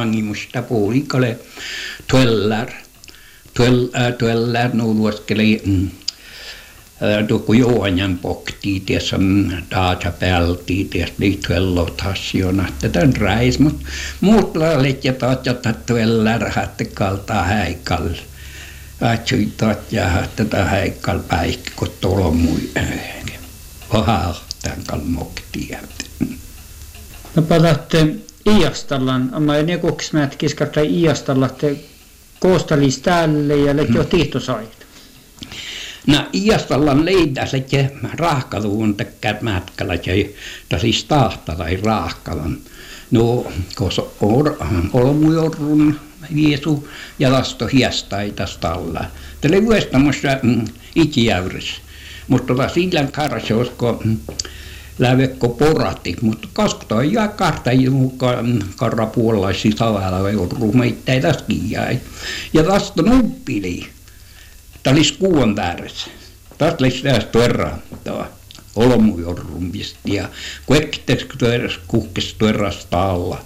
mangimusta puolikalle tuellär nuuluoskeli tuokku juonjan poktii tiessä taata peltii tiessä liittyellotassiona tätä räis muut laalit ja taatjata tuellär hatte kaltaa häikal atsuitat ja tätä häikal päikki kun tolomui pahahtaan kalmoktia. No palatte Iastallan, amma ne koksmäät kiskarta Iastallatte koostalis tälle ja lehti jo tihtosait. No Iastallan leidäs, että rahkaluun tekkäät mätkällä, että siis tahtalai rahkalan. No, koska olmujorrun viesu ja lasto hiestaitas talla. Tällä ei vuestamossa itjäyris. Mutta sillä karsi osko lävekko porati, mutta kaskuta ja karta karra puolaisi tavalla jorru meitä ei täskin jäi. Ja tästä nuppili. Tämä olisi kuuan väärässä. Tästä olisi tästä verran olmujorrun pisti ja kuhkesi tuerasta alla.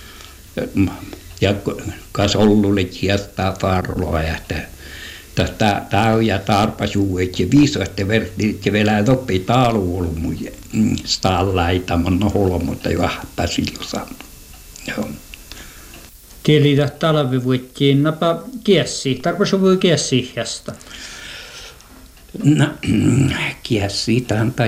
Ja kas ollulit hiestää tarloa ja tämä on ja tarpasuuet ja viisoitte vertit ja vielä toppi taaluolmuja stallaita manno holmutta jo ahpäsiljosa. Joo. Tielitä talvivuittiin napa kiessi. Tarpasu voi kiessi hiasta. No, kiessi tanta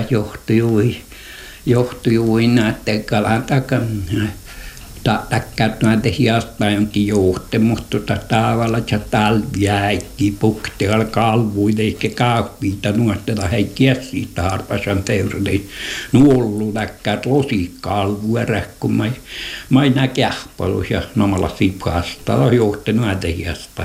johtui näette kalan takan. Takkaat näitä hiasta jonkin johte, mutta tavalla ja talviäikki pukti alkaa alvuita eikä kauppiita nuostella hei kiessi tarpasan teureli. Nuollu takkaat losikka alvuerä, kun mä ei näe kähpalus ja namalla sipasta johte näitä hiasta.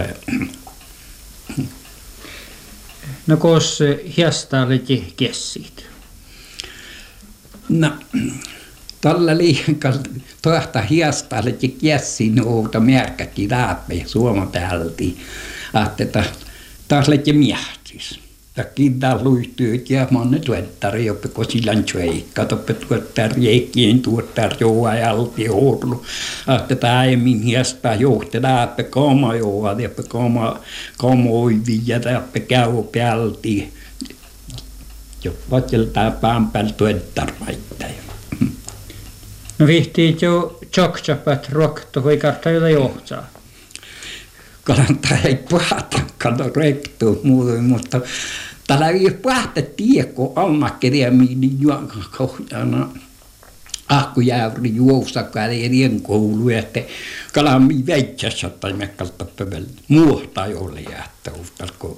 No kos hiasta oli kiessit? No. Tällä liikaa tohta hiastaa, että kiessi nouta märkätti läpi Suomen päälti. Että taas lehti miehtis. Takin täällä luistyöt ja monen tuettari, joppe kun sillan tseikka, toppe tuettari eikin tuettari joa ja alti horlu. Että tämä ei min hiastaa johti läpi koma joa, joppe koma oivi ja läpi käy päälti. Jopa tältä pään päällä tuettari vaittaa. No vihtiit jo tjokchapat rokto voi kartta jolla johtaa. Kannattaa ei pahata, kannattaa rektoa muuta, mutta täällä ei pahta tiekko almakkeria, niin juokkohtana ahkujäävri juoksakkaan ei rienkoulu, että kalami veitsässä tai mekkalta pövel muuta jolle jäättävältä.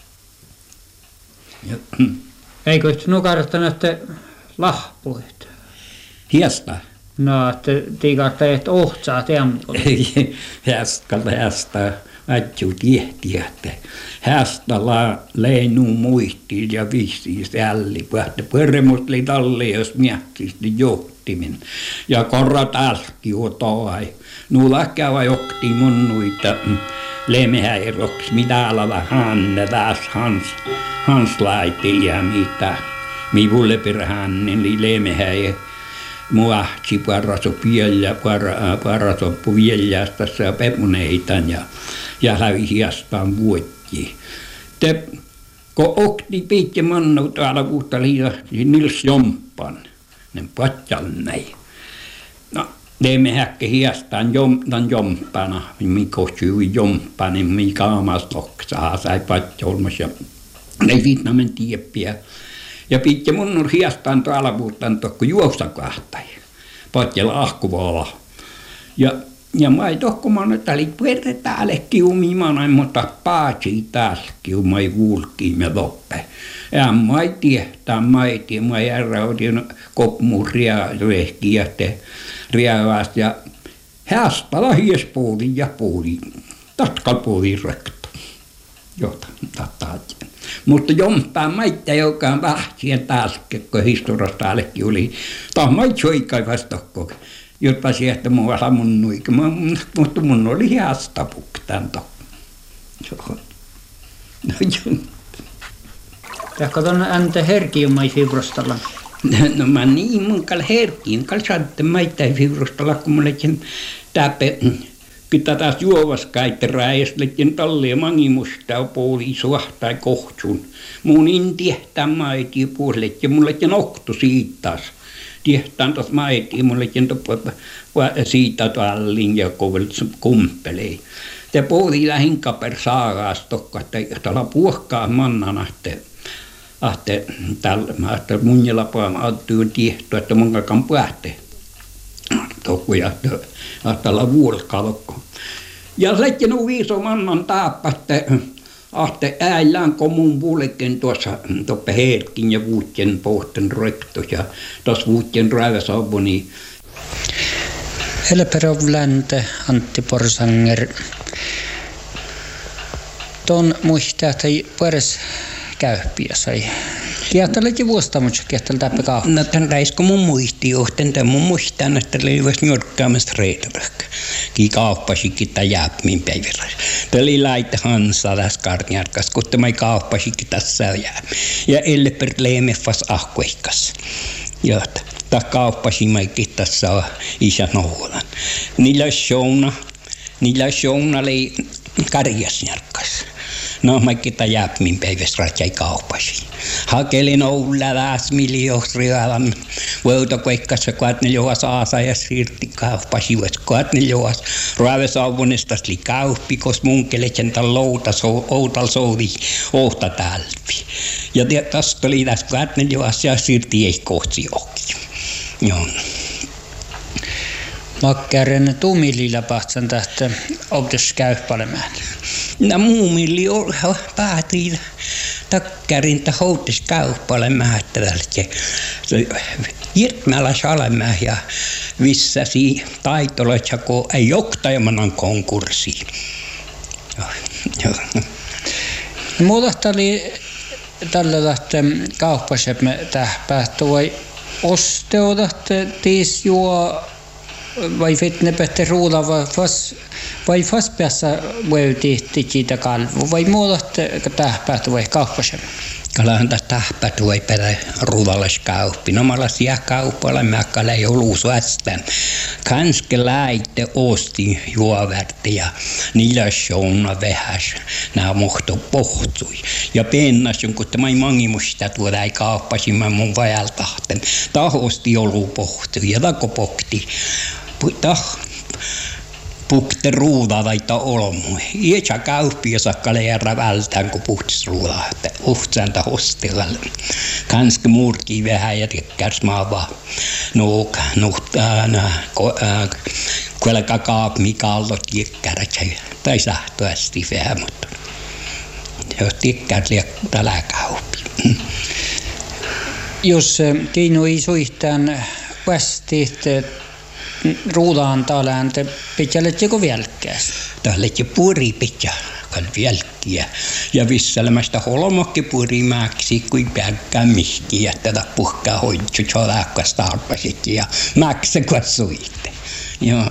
Eikö nukarta näette lahpuit? Hiesta. No, että tiikarta et ohtsaa tempolla. Hästä ätsy tiehti, että hästä leinu muistiin ja viisi sälli. Pähtä pörmustli talli, jos miettisti johtimin. Ja korrat äski otoai. Nuulla kävä jokti mun nuita lemehäiroks, mitä alalla Hanne taas Hans laiti ja mitä. Mi vullepirhanne, niin lemehäi. Muahti paraso piellä, paraso puviellästä ja pepuneitan ja lävi hiastaan vuotti. Te, kun okti piitti mannu täällä puhta liitahti Nils Jompan, ne patjan näin. No, teemme häkkä hiastaan jompana, mikä syy jompana, niin mikä amas loksaa, sai patjolmas ja ne vietnamen tieppiä. Ja piitti mun hiastaan täällä puhutaan tokko juoksakahtaja. Patjella ahkuvala. Ja mä ei tohkumaan, että oli puhuta täällä kiumimana, mutta paatsi taas kiumai vuulkiin ja loppe. Ja mä ei tiedä, mä ei järräutin kopmuun rehkiä riavaasta. Ja hästala hiespuoli ja puoli. Tatkalpuoli rekto. Jota, tattaat. Mutta jompaa maita, joka on vahtien taas, kun historiassa täälläkin oli. Taas maita soikai vastokko, jotta sieltä muualla mun nuikin. Mutta mun oli hiasta puktaan tokko. Ehkä tuonne ääntä herkiumai fibrostalla. No mä niin mun kal herkiin, kal saatte maita fibrostalla, kun mulle täpä Kita taas juovas käyttärää, ja sitten tallia mangimusta puoli suhtaa kohtsun. Mun in tiehtää maiti puolelle, ja mulle ja noktu siitä taas. Tiehtään taas maiti, mulle ja siitä tallin ja kovelta kumpelee. Te puoli lähinkä per saagaas tokka, että tällä puhkaa mannana, että munjalla paama aattuun tiehto, että mun kakan päätte. Tokko ja tällä vuolkalokko. Ja sitten on viiso mannan taappa, että äillään komun puolekin tuossa toppe herkin ja vuutjen pohten rekto ja tuossa vuutjen räväsavoni. Helperov Länte, Antti Porsanger. Ton muistaa, että puedes käyppiä sai. Kiehtolekin vuostamassa kiehtolle täppä kauppa. No tämän räiskö mun muisti johten, tämän mun muistaan, että löivät njorkkaamasta reitorakka. Ki kauppasikin tai jääpmin päivällä. Tämä oli laita hansaa tässä karniarkas, kun tämä kauppasikin tässä jää. Ja ellepert leemeffas ahkoikas. Ja tämä kauppasimakin tässä on isä Noulan. Niillä showna oli karjasnjarkas. No mä kita jääpmin päivässä ratjai kauppasi. Hakelin Oula läs miljoosrialan. Voutakoikkassa kuatne johas aasa ja siirti kauppasi. Kuatne johas ruovesauvunnestas li kauppi, kos munkeletsen tal loutas outal soudi ohta talvi. Ja tästä oli tässä kuatne johas ja siirti ei kohti ohki. Joo. Makkaren tuumililla pahtsan tähtä obdus käyppalemään. No muumilli päätiin takkarinta houtis käyppalemään täältä. Jirtmällä salemään ja vissasi taitolet, kun ei joktajamanan konkurssi. Muuta oli tällä tähtä kauppasemme tähpäät vai osteudatte tiis juo vai fitne pette ruuda vai fast päässä voi siitä kalvu vai muuatte tähpäät vai kauppasemme. Kalahan tähpäät voi perä ruudallas kauppi. No malas jää kauppalla mäkkällä ei ollut vastaan. Kanske läitte osti juovärti ja niillä showna vähäs. Nää mohto pohtui. Ja pennas jonkun tämä ei mangimusta tuoda ei kauppasimme mun vajaltahten. Tahosti ollut pohtui ja tako pohti. Puhte ruudaa taita olmu. Ietsä kauppi sakkale järä vältään, kun puhtis ruudaa. Että uhtsanta hostilalle. Kanske muurkii vähän ja tekkärs maa vaan. Kuelka kaapmi kallot jekkärät. Tai sähtöästi vähän, mutta jos tekkärs tällä kauppi. Jos Tiino ei suihtaan vastit ruudaan talaan, te pitkälet joku vielkkäs? Tälle jo puri pitkä vielkkiä. Ja visselmästä holmokki puri mäksi, kuin päkkää mihki, ja tätä puhkaa hoitsu, tjolakkas tarpasikin, ja mäksä kun suitte. Joo.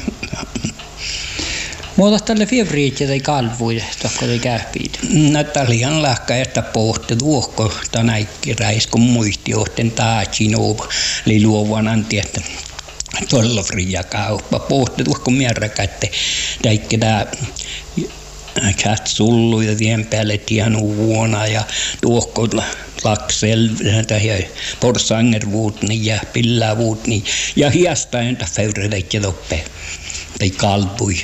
Muuta tälle fievriit tai kalvuille, tokko oli käypiit? No talian lahka, että pohti tuohko, tänäikki räiskon muisti, johten taatsin oli luovuanan tietä. Tuolla fria kauppa. Pohti tuohko mierräkätte. Täikki tää chat sullu ja tien päälle tienu vuonna ja tuohko laksel ja porsangervuutni ja pillavuutni ja hiastain ta feyredeikki toppe. Tai kalpui.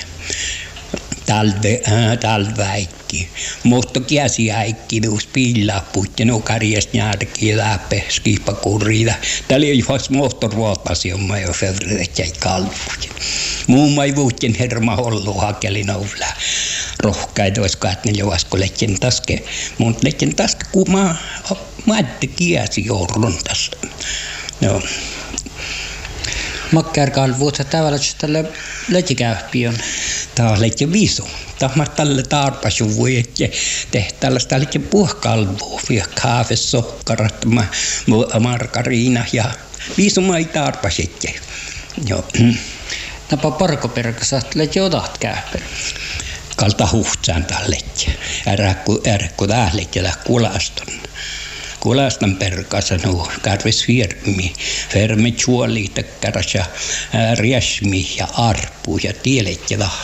Talväikki. Mutta käsiäikki tuus pillapuut ja no karjast njärki läpi skipakurriida. Täällä oli vasta moottorvuotasi oma jo fevredet jäi kalpuja. Muun mai vuutjen herma hollu hakelin oulaa. Rohkaita ois kaatneli vasko lehtjen taske. Mut lehtjen taske kun maatte kiesi joudun tässä. No. Makkerkalvuut, tavallaan tälle letikäyppi on. Tämä on leikki visu. Tämä on tälle tarpasuvui, että tällaista leikki puhkalvua. Ja kaafesokkarat, margariina ja visu mai tarpasit. Joo. Napa parkoperkassa, leikki otat käyppi. Kalta huhtsaan tälle leikki. Ärkku tähleikki kulaston. Kulastan perkassa no karvis firmi, fermi chuoli takkarassa riesmi ja arpu ja tielet ja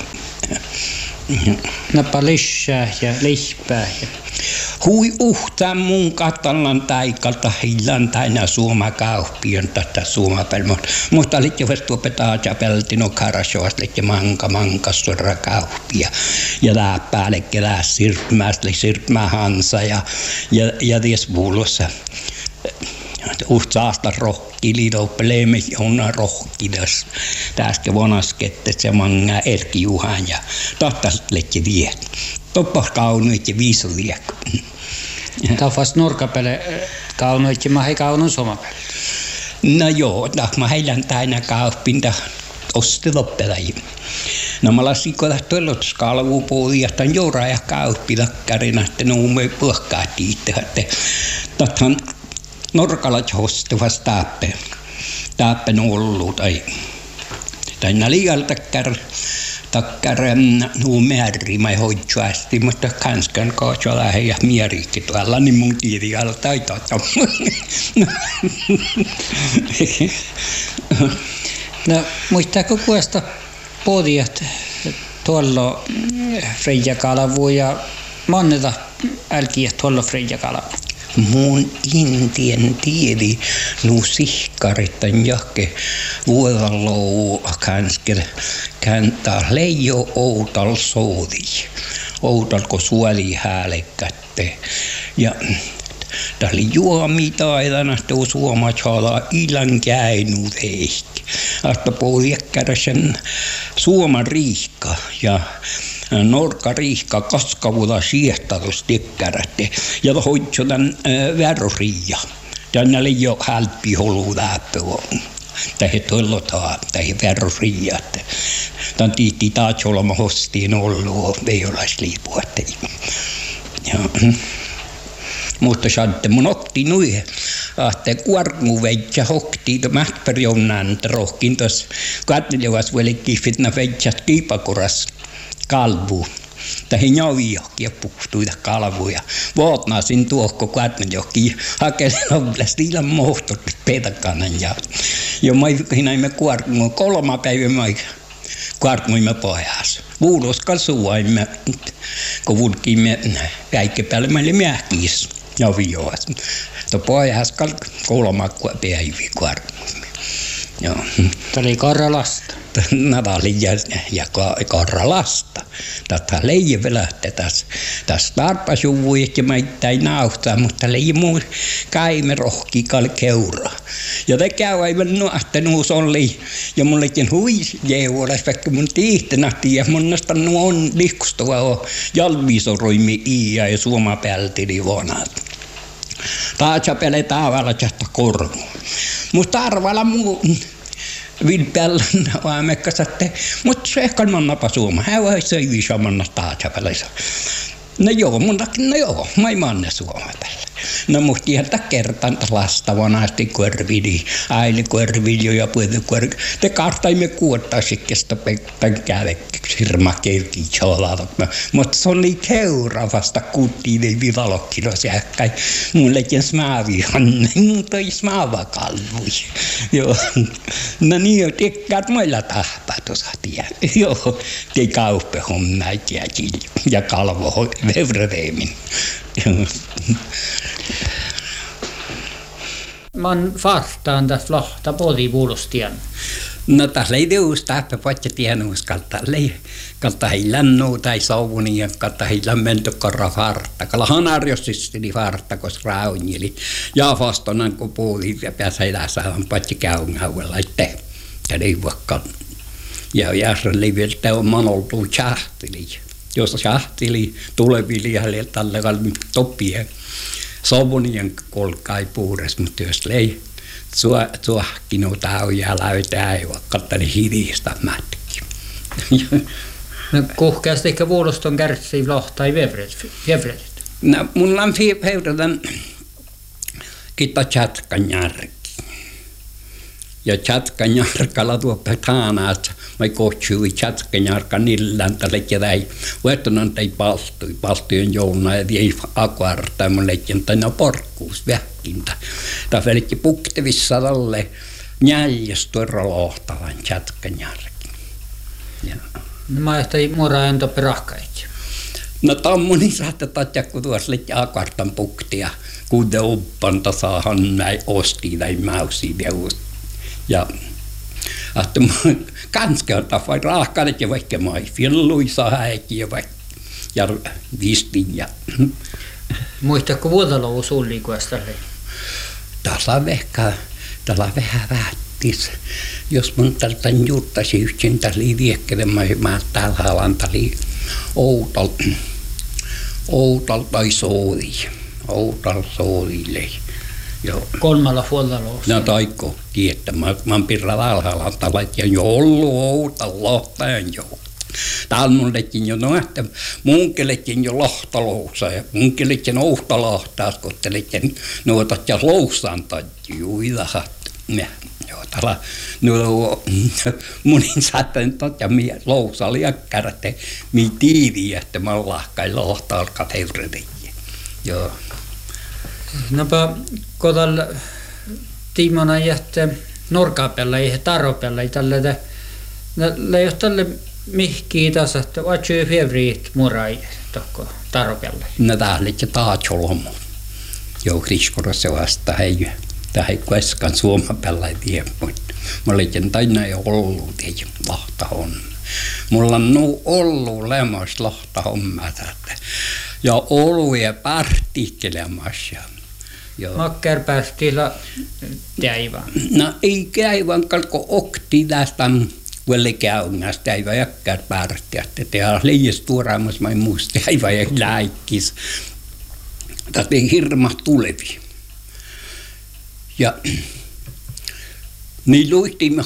Nappa lissää ja lihpää. Hui uhtaa mun katallan taikalta hillan taina suoma kauppion tätä suomapelmot. Mutta liittyen tuopetaa ja peltino karasoas liittyen manka suora kauppia. Ja tää päälle kelää sirtmää hansa ja ties vuulussa. Saasta rohkili toppeleemme jonna rohkidas. Tästä vonaskette se manga Erkki Juhan ja tahtasit leikki viet. Toppas kaunuit ja viisuliek. Taffas nurkapele kaunuit ja mahi kaunun somapele. No joo, mä heilän täinä kauppinta osti loppelajia. No mä lasikolla tuollotus kalvupuoli ja tämän jouraa ja kauppilakkarina, että nuumme puhkaati itse, että tathan norkalla hostuvas taappen ollut tai liian takkar nuu määri mai hoitsuasti, mutta kanskan kaatsa lähe ja mieriikki tuolla, niin mun tiiri alta ei tata. No muistaako kuesta podiat tuolla Freija Kalavu ja monneta älkiä tuolla Freija Kalavu? Mun intien tiedi nuu sihkarittan jahke vuodalou kansker kääntää leijo outal soudi. Outalko suoli häälekkätte. Ja tää oli juomitaidana tuo suomatsala ilan käynyt ehkä. Asta pohjekkäräsen suoman riikka ja norka riikka kaskavuda siehtatus tekkärätte ja hoitso tän värriä. Tänne oli jo hälppi holu läppö. Tähän tollotaan, tähän värriä. Tän tiitti taatsolama hostiin ollut veijolaisliipua. Mutta saatte mun otti nuihin. Ahte kuormu veitsä hokti mähpärjonnaan rohkin tos katselijavas velekki fitna veitsät kiipakuras kalvu. Tähän jovijohkia puhtuita kalvuja. Vuotnaasin tuokko katselijahki hakelen oblasti ilman mohtot petakanan ja mä kuormu 3 päivää mä kuormuimme pohjas. Vuuloskal suoimme, kun vulkimme väikke päälle meille miähkiis jovijoas. To pohjas 3 päivää kuormuimme. Joo. Tämä oli Karjalasta. Nadali ja Karjalasta. Tätä leijä lähtee tässä tarpasuvuit ja meitä ei nauhtaa, mutta leijä muu käimme rohkikal keura. Ja te käy aivan nuahtanuus oli. Ja mullekin huisi jeuoles, vaikka mun tiihtenahti ja munnasta on liikustava jalvisoroimi iä ja suoma peltili vonat. Taatsa pele tavalla tästä korvu. Mutta arvalla muu vilpeällä vaamekkasatte, mutta se ehkä mannapa suoma. Hän vai se viisa manna taatsa peleisa. No joo, mä ei manne suoma pelle. No musta ihan kertaan lastavana asti korvili, äili korvili ja puhuta korvili. Te kartaimme kuottaisikkesta pektan kävekki sirma kevki tjolata. Mutta se oli keura vasta kuttiin ei vilalokkilo sähkäi. Mullekin smaavihan, mutta ei smaava kalvui. Joo. No niin, tekkaat meillä tahpatusa tie. Joo, te kauppehommat ja kalvo vevredeemin. Man fartaan tässä lahta podivuulostian. No tässä ei teus täppä patja tienuus kalta heilännu tai sauvuni ja kalta heilän mentokorra farta. Kalla hanarjossistili farta, kos raunjili. Ja vastonan kun puhulit ja pääsä eläsään patja käynghauella itse. Ja leivakkaan. Ja järjellä vielä on manoltu tjahtili. Jos tjahtili tulevili ja tälle kalmi toppien. Savonien kolkai puures, mutta jos lei tuohkinu tauja läytää ei vaikka tälle hidistä mätki. No kuhkeasti ehkä vuoloston kärsiä lohtai vevredet. No mulla on peudetan kitta chatkanjärki. Ja chatkanjärkalla tuoppe taanaat, mä kohtsui chatkanjärka nillän tälle kedäi. Vuotonan tei palstujen jouluna ja ei akvarta mun leikkin tänne porkkuus vähkintä. Tämä velikki puktevissa tälle njäljes tuoda lohtavan chatkanjärki. Mä ehtai muora ento perahkait. No tammuni saattaa tatja, kun tuossa liitti akartan puktia, kun te uppanta saahan näin osti näin mäysiä ja että kanske on tapa raakanet ja vaikka mai filluissa häikiä ja vistin ja Muistatko vuotalou sulli kuestalle? Tällä vähän vähtis. Jos mun tältä juttasi yksin tällä viekkelemään, mä täällä halantali outal tai sooli. Outal soolille. Joo. 3 vuotaloussa. No taikko, tiettä. Mä oon pirra alhaalantalla, ja jo ollut outal lohtajan jo. Tannullekin jo nohta, munkelekin jo lohtaloussa ja munkelekin ouhtalohtaas, kun telekin nuotat ja lousaan tajuu juidahat. Joo, tällä munin saattain totta mi lousali ja kärte mi tiivi, että mä lahkai lohtalka teuredekin. Joo. Napa kodalla tiimona jätte norkapella ja taropella ei tälle ei ole tälle mihkii tässä, että vatsui fevriit murai tokko taropella. No täällä se taatsolmo. Joo, Kriskorassa vasta hei. Tähän kueskaan Suomapella ei tiedä, mutta mä olin taina jo ollut tietysti lahtahomma. Mulla on ollut lemos lahtahomma tätä. Ja ollut ja partikelemassa. Makkar päästillä täivään. No ei käyvän, kalko okti tästä vielä käynnästä, täivä jäkkär päätti, että tehdään liies tuoreemmassa, mä en muista, täivä ja läikkis. Tästä ei hirma tulevi. Ja niin luittiimme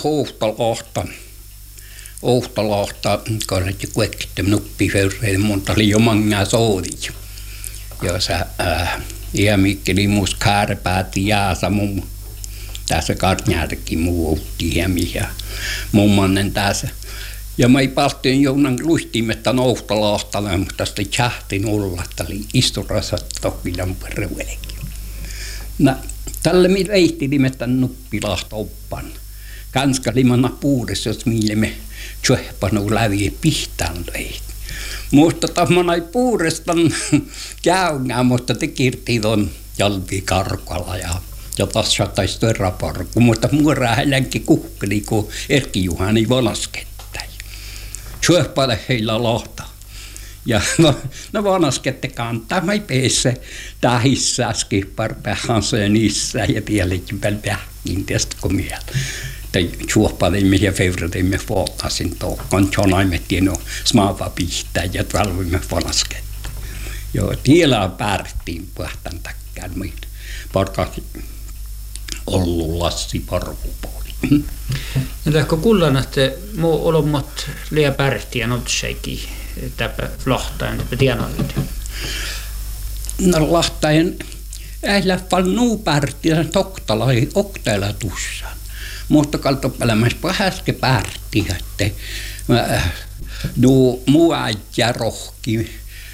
Ouhtalohta, kun se kuekkitte nuppiföyreille, monta oli jo mangaa soodit. Ja se iämikkeli muus kärpääti jäässä mun, tässä kartnjärkin muu outti iämi ja mummanen tässä. Ja mä ei palttiin jounan luittiimme tämän Ouhtalohtalle, mutta tästä tjahtin olla, että oli isturassa tokkilan perrevelkin. No, tälle me leittilimme tämän nuppilahta oppan. Kanskalimana puudessa, jos mille me tjöhpanu lävi pihtaan leitti. Mutta tamana ei puudestaan käyngää, mutta te kirti ton jalvi karkalla ja taas saattaisi törraparku. Mutta muoraa hälänkin kukkeli, kun Erkki Juhani vanaskettä. Tjöhpale heillä lahta. Ja no vanaskette kantaa, mä ei peessä tähissä skipparpähän niissä ja vieläkin pähkin tästä kun mieltä. Tai suoppalimme ja fevratimme vuotasin tuokkaan, jonaimme tieno smaava pihtää ja talvimme vanaskette. Joo, tiellä päättiin puhtaan takkään meitä. Parkaakin ollut Lassi Parvupuoli. Ja tähkö kullan, että muu olommat liian päättiin on sekin. Täpä Lahtajan tienoilta? No Lahtajan ei lähtee nuupartia toktalai oktailla tussaan. Mutta kaltopelämässä pahäske päätti, että muu äijä rohki.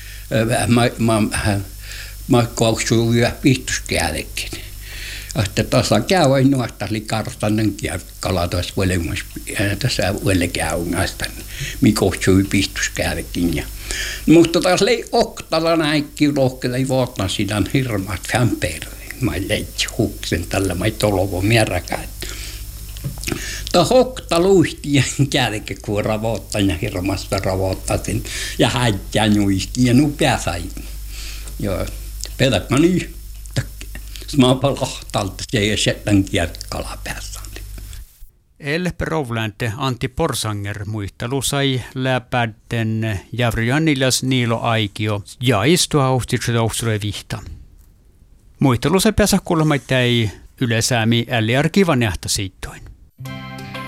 Mä kauksuin yhä pihtuskäällekin. Että tässä käy nuosta oli kartanen kierkkala tuossa tässä velkäyngästä, mikä kauksuin pihtuskäällekin. Mutta tässä oli oktala näikki rohkella, ei vuotna siinä hirmaat fämpeirille. Mä leitsi huksen tällä, mä ei tolvo mieräkään. Tämä hokta luihti ja kälke, kun ravoittain ja hirmasta ravoittasin ja häittää nuihti ja nu pääsäin. Joo, pedäkö niin? Smaapa lahtalta se ei settän kierkkala päässä. Elpe Rovlänte Antti Porsanger muistelu sai läpäden Jävry Jannilas Niilo Aikio ja istua ohtitset ohtsulle vihta. Muistelu se päässä kuulemma ei yleisäämi älliar kivan jähtä siittoin.